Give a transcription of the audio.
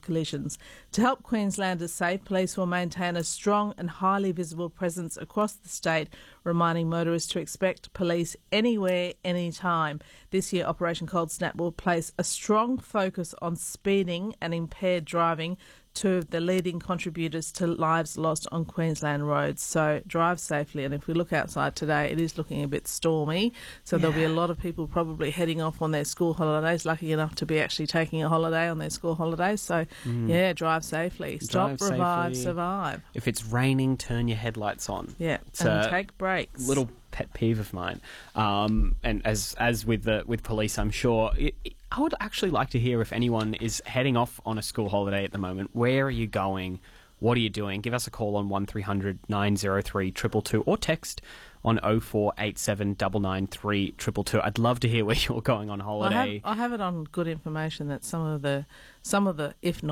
collisions. To help Queenslanders safe, police will maintain a strong and highly visible presence across the state, reminding motorists to expect police anywhere, anytime. This year, Operation Cold Snap will place a strong focus on speeding and impaired driving, two of the leading contributors to lives lost on Queensland roads. So drive safely. And if we look outside today, it is looking a bit stormy. So there'll be a lot of people probably heading off on their school holidays, lucky enough to be actually taking a holiday on their school holidays. So, drive safely. Stop, revive, survive. If it's raining, turn your headlights on. Yeah, It's and take breaks. Little pet peeve of mine. And as with police, I'm sure... I would actually like to hear if anyone is heading off on a school holiday at the moment. Where are you going? What are you doing? Give us a call on 1300 903 222 or text on 0487 993 222. I'd love to hear where you're going on holiday. I have it on good information that some of the if not